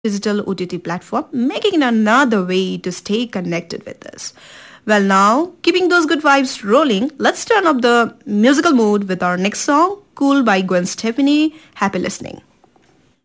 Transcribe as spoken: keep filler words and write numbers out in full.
digital O T T platform, making it another way to stay connected with us. Well, now, keeping those good vibes rolling, let's turn up the musical mood with our next song, Cool by Gwen Stefani. Happy listening.